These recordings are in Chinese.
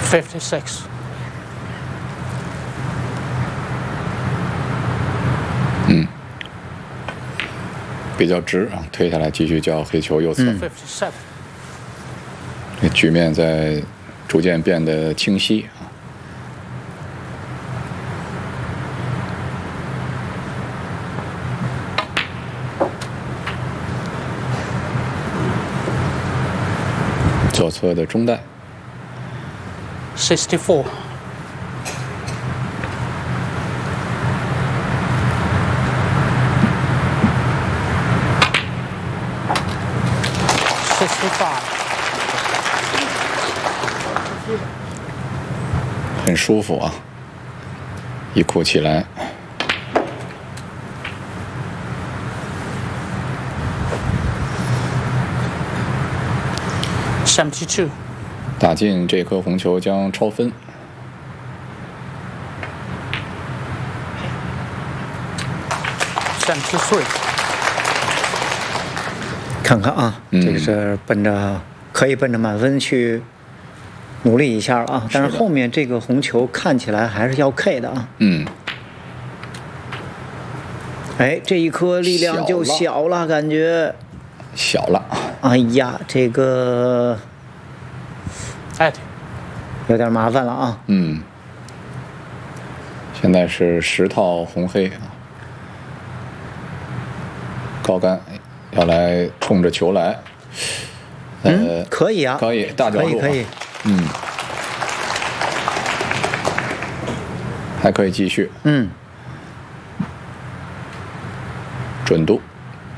56。 比较直啊，推下来继续叫黑球右侧。 57。 这局面在逐渐变得清晰啊。左侧的中带。 64。 很舒服啊，一哭起来。 72。 打进这颗红球将超分。 73。 看看啊，这个是可以奔着满分去努力一下了啊！但是后面这个红球看起来还是要 K 的啊。哎，这一颗力量就小了，感觉小了。 哎呀，这个有点麻烦了啊。 现在是10套红黑啊，高杆要来冲着球来。 可以啊， 可以大角度， 可以， 还可以继续，准度，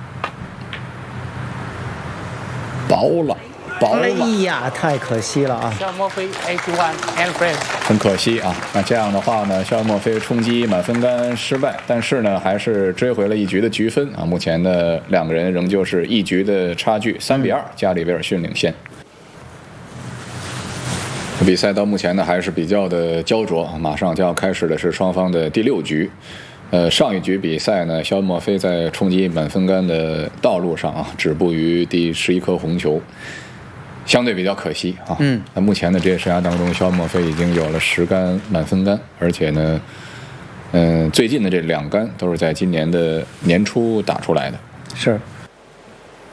薄了， 哎呀，太可惜了啊！ 肖尔莫菲81 and friends， 很可惜啊。那这样的话呢，肖尔莫菲冲击满分杆失败，但是呢，还是追回了一局的局分啊。目前的两个人仍旧是一局的差距，3-2，加里维尔逊领先。比赛到目前呢还是比较的焦灼，马上就要开始的是双方的第6局。上一局比赛呢，肖尔莫菲在冲击满分杆的道路上啊，止步于第11颗红球，相对比较可惜啊。那目前的职业生涯当中，肖尔莫菲已经有了10杆满分杆，而且呢，最近的这2杆都是在今年的年初打出来的。 是。